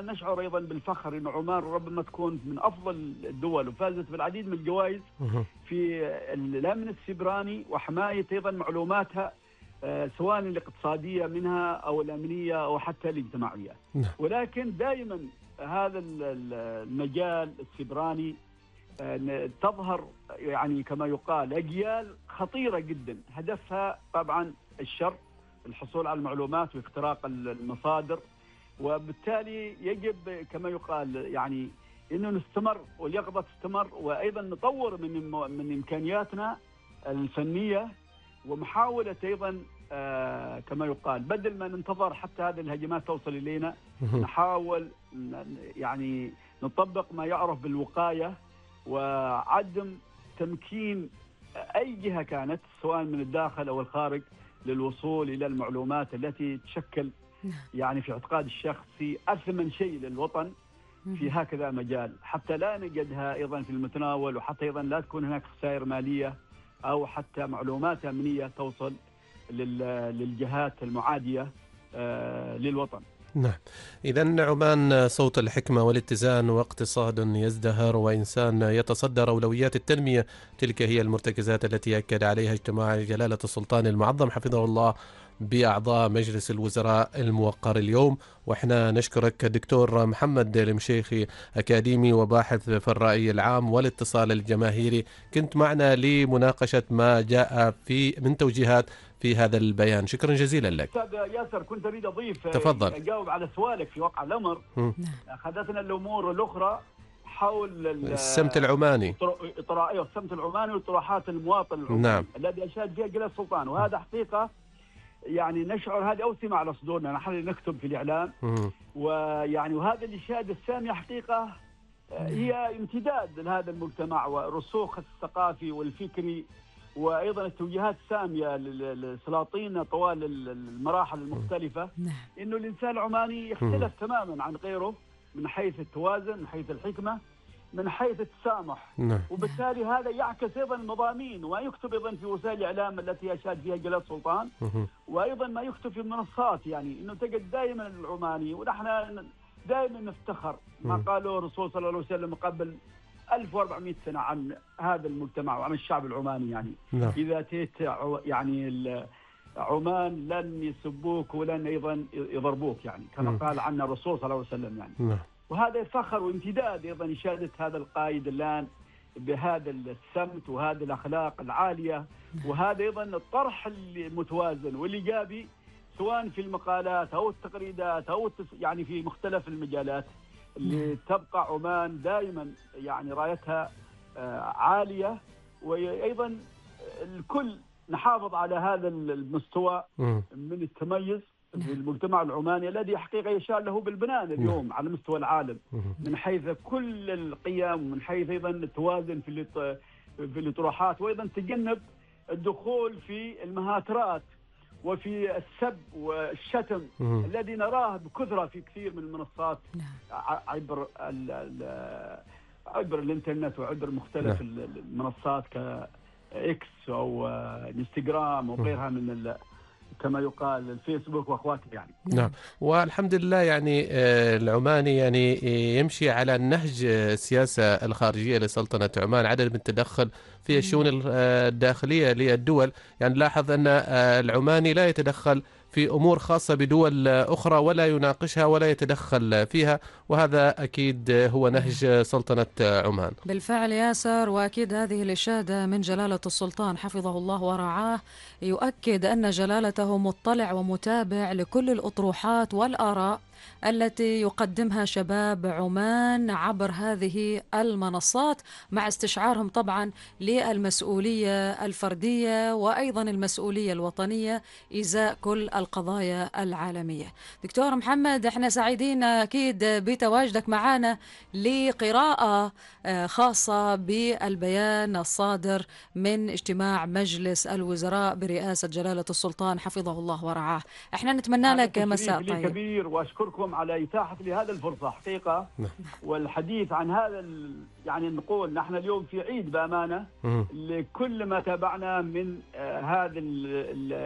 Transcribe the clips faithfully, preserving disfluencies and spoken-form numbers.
ونحن نشعر أيضا بالفخر أن عمان ربما تكون من أفضل الدول وفازت بالعديد من الجوائز في الأمن السيبراني وحماية أيضا معلوماتها سواء الاقتصادية منها أو الأمنية أو حتى الاجتماعية. ولكن دائما هذا المجال السيبراني تظهر يعني كما يقال أجيال خطيرة جدا هدفها طبعا الشر، الحصول على المعلومات واختراق المصادر، وبالتالي يجب كما يقال يعني انه نستمر واليقظه تستمر، وايضا نطور من من امكانياتنا الفنيه، ومحاوله ايضا آه كما يقال بدل ما ننتظر حتى هذه الهجمات توصل الينا نحاول يعني نطبق ما يعرف بالوقايه وعدم تمكين اي جهه كانت سواء من الداخل او الخارج للوصول الى المعلومات التي تشكل يعني في اعتقاد الشخصي أثمن شيء للوطن في هكذا مجال، حتى لا نجدها أيضا في المتناول، وحتى أيضا لا تكون هناك خسائر مالية أو حتى معلومات أمنية توصل للجهات المعادية للوطن. نعم، إذا عمان صوت الحكمة والاتزان واقتصاد يزدهر وإنسان يتصدر أولويات التنمية، تلك هي المرتكزات التي أكد عليها اجتماع جلالة السلطان المعظم حفظه الله بأعضاء مجلس الوزراء الموقر اليوم. وإحنا نشكرك دكتور محمد المشيخي، أكاديمي وباحث في الرأي العام والاتصال الجماهيري، كنت معنا لمناقشة ما جاء في من توجيهات في هذا البيان. شكرا جزيلا لك. أستاذ ياسر كنت أريد أضيف تفضل. أجاوب على سؤالك في واقع الأمر. أخذتنا الأمور الأخرى حول السمت العماني إطراء السمت العماني وطروحات المواطن العماني نعم. الذي أشاد فيها جلالة السلطان، وهذا حقيقة يعني نشعر هذه أوسمة على صدورنا نحن نكتب في الإعلام، ويعني وهذا الإشهاد السامية حقيقة هي امتداد لهذا المجتمع والرسوخ الثقافي والفكري، وأيضا التوجيهات السامية للسلاطين طوال المراحل المختلفة، إنه الإنسان العماني يختلف تماما عن غيره من حيث التوازن، من حيث الحكمة، من حيث التسامح. وبالتالي هذا يعكس أيضا المضامين وما يكتب أيضا في وسائل الإعلام التي أشاد فيها جلالة السلطان، وأيضا ما يكتب في المنصات، يعني إنه تجد دائما العماني، ونحن دائما نفتخر ما قاله الرسول صلى الله عليه وسلم قبل ألف وأربعمائة سنة عن هذا المجتمع وعن الشعب العماني. يعني نعم. إذا تيت يعني عمان لن يسبوك ولن أيضا يضربوك، يعني كما قال عنا الرسول صلى الله عليه وسلم. يعني نعم. وهذا فخر وامتداد أيضا إشادة هذا القائد الآن بهذا السمت وهذه الأخلاق العالية، وهذا أيضا الطرح المتوازن والإيجابي سواء في المقالات أو التغريدات أو يعني في مختلف المجالات اللي تبقى عمان دائما يعني رايتها عالية، وأيضا الكل نحافظ على هذا المستوى من التميز في المجتمع العماني الذي حقيقة يشار له بالبنان اليوم على مستوى العالم من حيث كل القيم، ومن حيث أيضا التوازن في في الاطروحات، وأيضا تجنب الدخول في المهاترات وفي السب والشتم مم. الذي نراه بكثرة في كثير من المنصات عبر عبر الانترنت وعبر مختلف نعم. المنصات كإكس أو انستغرام وغيرها من كما يقال الفيسبوك واخواته. يعني نعم، والحمد لله يعني العماني يعني يمشي على النهج السياسة الخارجية لسلطنة عمان، عدم التدخل في الشؤون الداخلية للدول. يعني لاحظ أن العماني لا يتدخل في أمور خاصة بدول أخرى ولا يناقشها ولا يتدخل فيها، وهذا أكيد هو نهج سلطنة عمان. بالفعل ياسر، وأكيد هذه الإشادة من جلالة السلطان حفظه الله ورعاه يؤكد أن جلالته مطلع ومتابع لكل الأطروحات والآراء التي يقدمها شباب عمان عبر هذه المنصات، مع استشعارهم طبعا للمسؤولية الفردية وأيضا المسؤولية الوطنية إزاء كل القضايا العالمية. دكتور محمد، احنا سعيدين أكيد بتواجدك معنا لقراءة خاصة بالبيان الصادر من اجتماع مجلس الوزراء برئاسة جلالة السلطان حفظه الله ورعاه. احنا نتمنى لك مساء طيب. كبير، وأشكركم على إتاحة لي هذا الفرصة حقيقة والحديث عن هذا. يعني نقول نحن اليوم في عيد بأمانة لكل ما تابعنا من هذه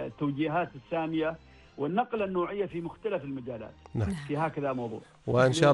التوجيهات السامية والنقلة النوعية في مختلف المجالات في هكذا موضوع. وإن شاء